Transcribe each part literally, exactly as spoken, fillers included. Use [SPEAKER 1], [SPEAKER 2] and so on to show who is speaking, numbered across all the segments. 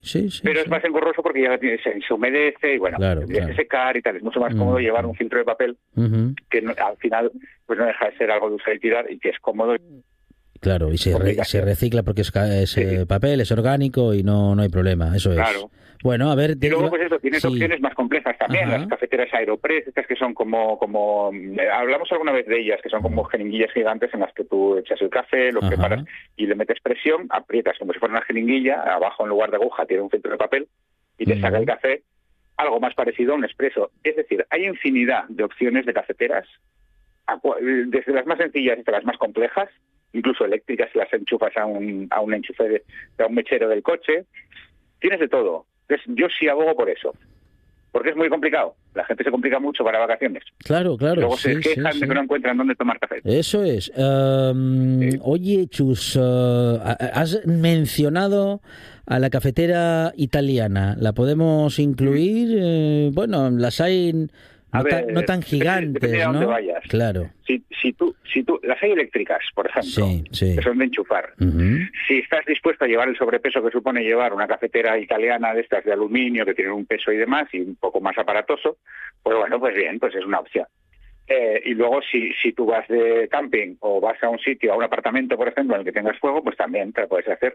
[SPEAKER 1] Sí, sí,
[SPEAKER 2] pero
[SPEAKER 1] sí.
[SPEAKER 2] es más engorroso porque ya tiene, se, se humedece y bueno,
[SPEAKER 1] Claro,
[SPEAKER 2] tendría
[SPEAKER 1] claro.
[SPEAKER 2] que secar y tal. Es mucho más cómodo
[SPEAKER 1] Mm.
[SPEAKER 2] llevar un filtro de papel
[SPEAKER 1] Ujú.
[SPEAKER 2] que no- al final pues no deja de ser algo de usar y tirar y que es cómodo y
[SPEAKER 1] Claro, y se, re- y se
[SPEAKER 2] complicación.
[SPEAKER 1] recicla porque es, ca- es,
[SPEAKER 2] Sí,
[SPEAKER 1] eh, papel, es orgánico y no, no hay problema, eso es.
[SPEAKER 2] claro.
[SPEAKER 1] Bueno, a ver,
[SPEAKER 2] Y
[SPEAKER 1] te
[SPEAKER 2] luego,
[SPEAKER 1] iba...
[SPEAKER 2] pues eso, tienes
[SPEAKER 1] Sí,
[SPEAKER 2] opciones más complejas también, las
[SPEAKER 1] ajá.
[SPEAKER 2] cafeteras Aeropress, estas que son como, como eh, hablamos alguna vez de ellas, que son como
[SPEAKER 1] Mm.
[SPEAKER 2] jeringuillas gigantes en las que tú echas el café, lo preparas
[SPEAKER 1] Ajá.
[SPEAKER 2] y le metes presión, aprietas como si fuera una jeringuilla, abajo en lugar de aguja tiene un filtro de papel y te saca el
[SPEAKER 1] Mm.
[SPEAKER 2] café, algo más parecido a un expreso. Es decir, hay infinidad de opciones de cafeteras, a cua- desde las más sencillas hasta las más complejas, incluso eléctricas si las enchufas a un, a un enchufe de, a un mechero del coche, tienes de todo. Entonces, yo sí abogo por eso, porque es muy complicado. La gente se complica mucho para vacaciones.
[SPEAKER 1] Claro, claro,
[SPEAKER 2] Luego se
[SPEAKER 1] sí, sí,
[SPEAKER 2] quejan de que
[SPEAKER 1] sí.
[SPEAKER 2] no encuentran dónde tomar café.
[SPEAKER 1] Eso es. Um,
[SPEAKER 2] Sí.
[SPEAKER 1] oye, Chus, uh, has mencionado a la cafetera italiana. ¿La podemos incluir? Eh, bueno, las hay
[SPEAKER 2] A
[SPEAKER 1] no tan, no
[SPEAKER 2] ver,
[SPEAKER 1] tan
[SPEAKER 2] depende, depende de
[SPEAKER 1] gigantes,
[SPEAKER 2] dónde
[SPEAKER 1] ¿no?
[SPEAKER 2] vayas.
[SPEAKER 1] Claro.
[SPEAKER 2] Si, si tú, si tú, las hay eléctricas, por ejemplo,
[SPEAKER 1] Sí, sí.
[SPEAKER 2] que son de enchufar.
[SPEAKER 1] Ujú.
[SPEAKER 2] Si estás dispuesto a llevar el sobrepeso que supone llevar una cafetera italiana de estas de aluminio, que tienen un peso y demás, y un poco más aparatoso, pues bueno, pues bien, pues es una opción. Eh, y luego, si, si tú vas de camping o vas a un sitio, a un apartamento, por ejemplo, en el que tengas fuego, pues también te puedes hacer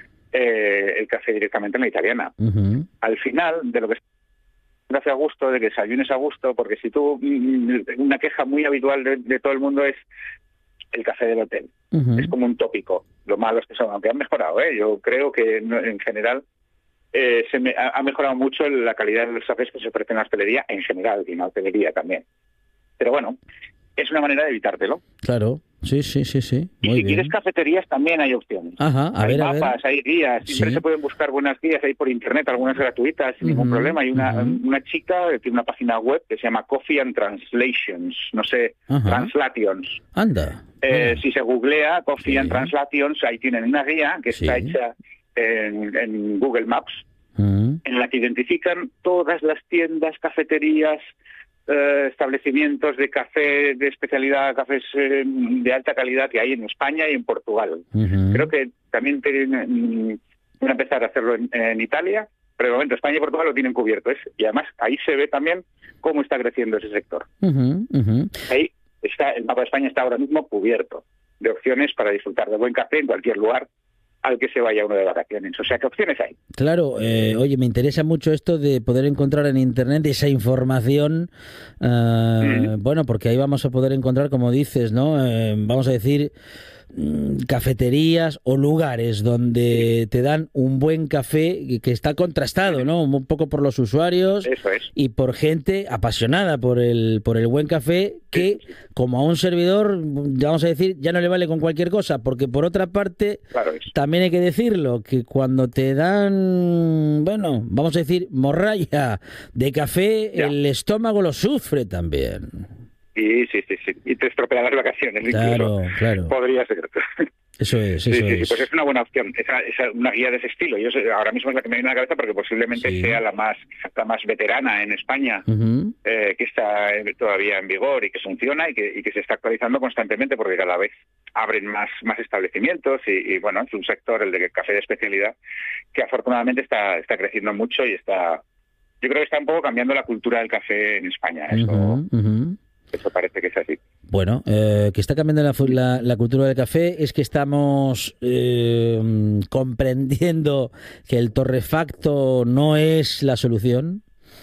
[SPEAKER 2] eh, el café directamente en la italiana.
[SPEAKER 1] Ujú.
[SPEAKER 2] Al final, de lo que hace a gusto, de que desayunes a gusto, porque si tú, mm, una queja muy habitual de, de todo el mundo es el café del hotel.
[SPEAKER 1] Ujú.
[SPEAKER 2] Es como un tópico. Lo malo es que son, aunque han mejorado, ¿eh? Yo creo que no, en general eh, se me, ha, ha mejorado mucho la calidad de los cafés que se ofrecen en la hostelería en general y en la hotelería también. Pero bueno, es una manera de evitártelo.
[SPEAKER 1] Claro. Sí, sí, sí, sí.
[SPEAKER 2] Y
[SPEAKER 1] Muy
[SPEAKER 2] si
[SPEAKER 1] bien.
[SPEAKER 2] quieres cafeterías, también hay opciones.
[SPEAKER 1] Ajá, a
[SPEAKER 2] Hay
[SPEAKER 1] ver, a ver.
[SPEAKER 2] mapas, hay guías, siempre
[SPEAKER 1] Sí.
[SPEAKER 2] se pueden buscar buenas guías ahí por internet, algunas gratuitas, sin ningún
[SPEAKER 1] Ujú,
[SPEAKER 2] problema. Hay una,
[SPEAKER 1] ujú.
[SPEAKER 2] una chica que tiene una página web que se llama Coffee and Translations, no sé,
[SPEAKER 1] Ajá.
[SPEAKER 2] Translations.
[SPEAKER 1] Anda.
[SPEAKER 2] Eh,
[SPEAKER 1] Mira.
[SPEAKER 2] si se googlea Coffee
[SPEAKER 1] Sí.
[SPEAKER 2] and Translations, ahí tienen una guía que está
[SPEAKER 1] Sí.
[SPEAKER 2] hecha en, en Google Maps,
[SPEAKER 1] Ujú.
[SPEAKER 2] en la que identifican todas las tiendas, cafeterías, eh, establecimientos de café de especialidad, cafés eh, de alta calidad que hay en España y en Portugal.
[SPEAKER 1] Ujú.
[SPEAKER 2] Creo que también tienen, mm, van a empezar a hacerlo en, en Italia, pero de momento España y Portugal lo tienen cubierto. Es, y además ahí se ve también cómo está creciendo ese sector.
[SPEAKER 1] Ujú, ujú.
[SPEAKER 2] Ahí está, el mapa de España está ahora mismo cubierto de opciones para disfrutar de buen café en cualquier lugar al que se vaya uno de vacaciones. O sea, ¿qué opciones hay?
[SPEAKER 1] Claro, eh, oye, me interesa mucho esto de poder encontrar en Internet esa información, eh,
[SPEAKER 2] Mm.
[SPEAKER 1] bueno, porque ahí vamos a poder encontrar, como dices, ¿no? Eh, vamos a decir, mm, cafeterías o lugares donde te dan un buen café que está contrastado, ¿no? Un poco por los usuarios
[SPEAKER 2] Eso es.
[SPEAKER 1] y por gente apasionada por el por el buen café que, como a un servidor, vamos a decir, ya no le vale con cualquier cosa, porque por otra parte,
[SPEAKER 2] Claro es.
[SPEAKER 1] también hay que decirlo, que cuando te dan, bueno, vamos a decir, morralla de café,
[SPEAKER 2] Ya.
[SPEAKER 1] el estómago lo sufre también.
[SPEAKER 2] Y sí, sí, sí. Y te estropea las vacaciones
[SPEAKER 1] Claro,
[SPEAKER 2] incluso.
[SPEAKER 1] claro.
[SPEAKER 2] Podría ser.
[SPEAKER 1] Eso es,
[SPEAKER 2] Sí,
[SPEAKER 1] eso
[SPEAKER 2] sí, sí,
[SPEAKER 1] es.
[SPEAKER 2] pues es una buena opción. Esa, esa, una guía de ese estilo. Yo sé, ahora mismo es la que me viene a la cabeza porque posiblemente
[SPEAKER 1] Sí.
[SPEAKER 2] sea la más la más veterana en España,
[SPEAKER 1] Ujú.
[SPEAKER 2] eh, que está eh, todavía en vigor y que funciona y que, y que se está actualizando constantemente porque cada vez abren más, más establecimientos y, y, bueno, es un sector, el de café de especialidad, que afortunadamente está, está creciendo mucho y está... Yo creo que está un poco cambiando la cultura del café en España. Eso,
[SPEAKER 1] Ujú, ujú.
[SPEAKER 2] eso parece que es así.
[SPEAKER 1] Bueno, eh, que está cambiando la, fu- la, la cultura del café es que estamos eh, comprendiendo que el torrefacto no es la solución.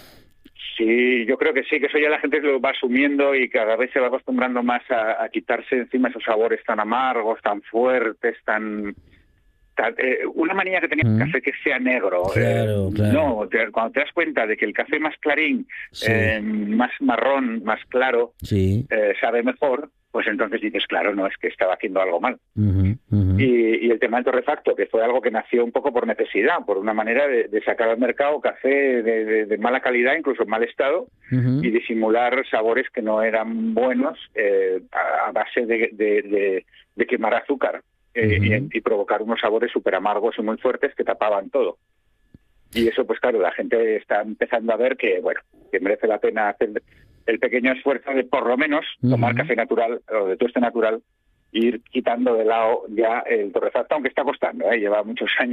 [SPEAKER 2] Sí, yo creo que sí, que eso ya la gente lo va asumiendo y cada vez se va acostumbrando más a, a quitarse encima esos sabores tan amargos, tan fuertes, tan... tan eh, una manía que tenía el
[SPEAKER 1] Mm.
[SPEAKER 2] café que sea negro.
[SPEAKER 1] Claro,
[SPEAKER 2] eh,
[SPEAKER 1] claro.
[SPEAKER 2] No, te- cuando te das cuenta de que el café más clarín,
[SPEAKER 1] Sí.
[SPEAKER 2] eh, más marrón, más claro,
[SPEAKER 1] Sí.
[SPEAKER 2] eh, sabe mejor, pues entonces dices, claro, no, es que estaba haciendo algo mal.
[SPEAKER 1] Ujú, ujú.
[SPEAKER 2] Y, y el tema del torrefacto, que fue algo que nació un poco por necesidad, por una manera de, de sacar al mercado café de, de- de mala calidad, incluso en mal estado,
[SPEAKER 1] Ujú.
[SPEAKER 2] y disimular sabores que no eran buenos eh, a, a base de, de- de- de quemar azúcar eh,
[SPEAKER 1] Ujú.
[SPEAKER 2] y, y provocar unos sabores súper amargos y muy fuertes que tapaban todo. Y eso, pues claro, la gente está empezando a ver que, bueno, que merece la pena hacer el pequeño esfuerzo de por lo menos tomar
[SPEAKER 1] Ujú.
[SPEAKER 2] café natural o de tueste natural e ir quitando de lado ya el torrefacto, aunque está costando, ¿eh? Lleva muchos años